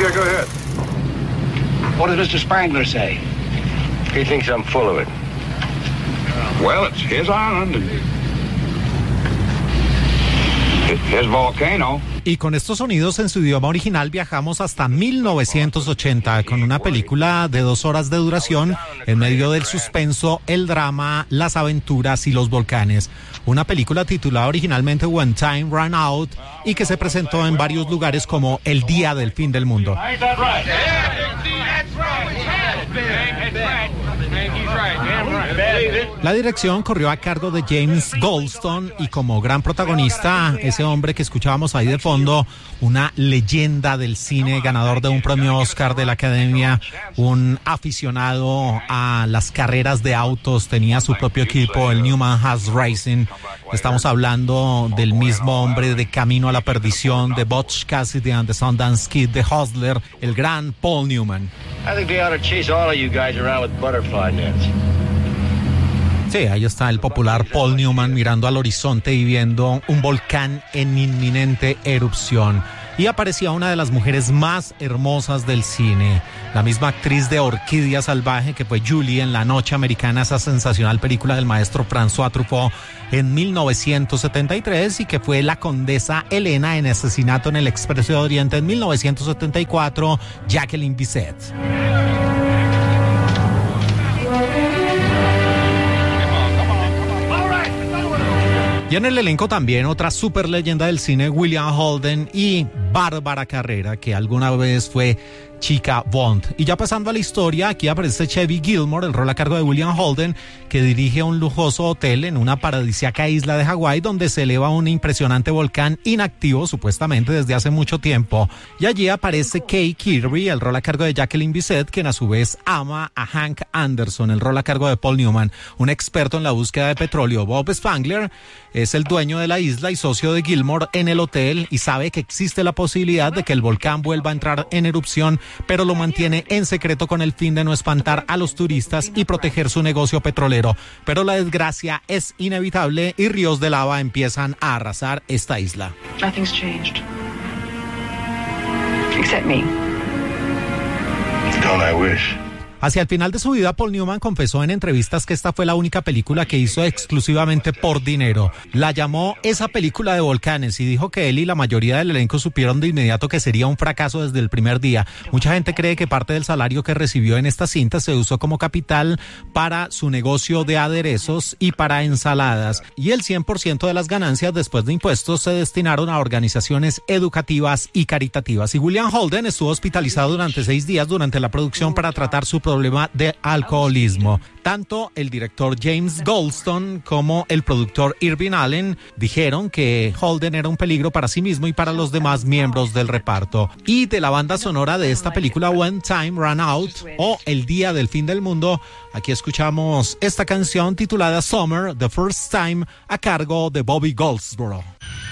Yeah, go ahead. What does Mr. Spangler say? He thinks I'm full of it. Well, it's his island and his volcano. Y con estos sonidos en su idioma original viajamos hasta 1980 con una película de 2 horas de duración en medio del suspenso, el drama, las aventuras y los volcanes. Una película titulada originalmente When Time Ran Out y que se presentó en varios lugares como el día del fin del mundo. La dirección corrió a cargo de James Goldstone y como gran protagonista, ese hombre que escuchábamos ahí de fondo, una leyenda del cine, ganador de un premio Oscar de la Academia, un aficionado a las carreras de autos, tenía su propio equipo, el Newman Haas Racing. Estamos hablando del mismo hombre de Camino a la Perdición, de Butch Cassidy and the Sundance Kid, de Hustler, el gran Paul Newman. I think they ought to chase all of you guys around with butterfly nets. Sí, ahí está el popular Paul Newman mirando al horizonte y viendo un volcán en inminente erupción. Y aparecía una de las mujeres más hermosas del cine, la misma actriz de Orquídea Salvaje que fue Julie en La Noche Americana, esa sensacional película del maestro François Truffaut en 1973 y que fue la condesa Elena en Asesinato en el Expreso de Oriente en 1974, Jacqueline Bisset. Y en el elenco también otra super leyenda del cine, William Holden y Bárbara Carrera, que alguna vez fue chica Bond. Y ya pasando a la historia, aquí aparece Chevy Gilmore, el rol a cargo de William Holden, que dirige un lujoso hotel en una paradisíaca isla de Hawái donde se eleva un impresionante volcán inactivo supuestamente desde hace mucho tiempo. Y allí aparece Kay Kirby, el rol a cargo de Jacqueline Bisset, quien a su vez ama a Hank Anderson, el rol a cargo de Paul Newman, un experto en la búsqueda de petróleo. Bob Spangler es el dueño de la isla y socio de Gilmore en el hotel y sabe que existe la posibilidad de que el volcán vuelva a entrar en erupción, pero lo mantiene en secreto con el fin de no espantar a los turistas y proteger su negocio petrolero. Pero la desgracia es inevitable y ríos de lava empiezan a arrasar esta isla. Nothing's changed. Except me. Don't I wish? Hacia el final de su vida, Paul Newman confesó en entrevistas que esta fue la única película que hizo exclusivamente por dinero. La llamó esa película de volcanes y dijo que él y la mayoría del elenco supieron de inmediato que sería un fracaso desde el primer día. Mucha gente cree que parte del salario que recibió en esta cinta se usó como capital para su negocio de aderezos y para ensaladas. Y el 100% de las ganancias después de impuestos se destinaron a organizaciones educativas y caritativas. Y William Holden estuvo hospitalizado durante 6 días durante la producción para tratar su problema de alcoholismo. Tanto el director James Goldstone como el productor Irving Allen dijeron que Holden era un peligro para sí mismo y para los demás miembros del reparto. Y de la banda sonora de esta película When Time Ran Out o El Día del Fin del Mundo, aquí escuchamos esta canción titulada Summer, The First Time, a cargo de Bobby Goldsboro.